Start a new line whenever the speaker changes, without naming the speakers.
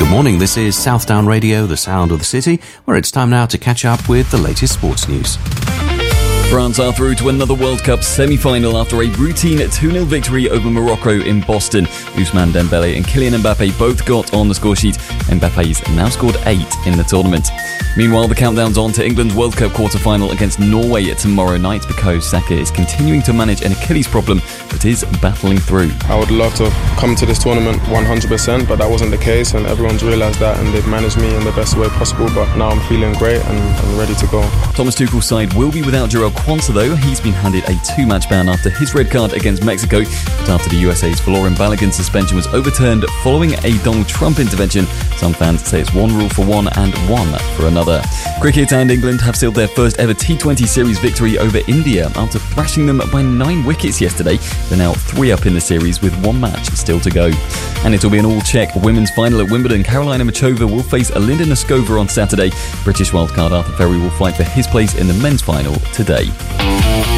Good morning, this is Southdown Radio, the sound of the city, where it's time now to catch up with the latest sports news.
France are through to another World Cup semi-final after a routine 2-0 victory over Morocco in Boston. Ousmane Dembele and Kylian Mbappe both got on the scoresheet. Mbappe's now scored 8 in the tournament. Meanwhile, the countdown's on to England's World Cup quarter-final against Norway tomorrow night because Saka is continuing to manage an Achilles problem but is battling through.
I would love to come to this tournament 100%, but that wasn't the case, and everyone's realised that, and they've managed me in the best way possible. But now I'm feeling great and ready to go.
Thomas Tuchel's side will be without Joel Quansah, though. He's been handed a 2-match ban after his red card against Mexico, but after the USA's Folarin Balogun suspension was overturned following a Donald Trump intervention, some fans say it's one rule for one and one for another. Cricket and England have sealed their first ever T20 series victory over India after thrashing them by 9 wickets yesterday. They're now 3 up in the series with 1 match still to go. And it'll be an all-Czech women's final at Wimbledon. Karolina Muchova will face Alinda Noskova on Saturday. British wildcard Arthur Ferry will fight for his place in the men's final today.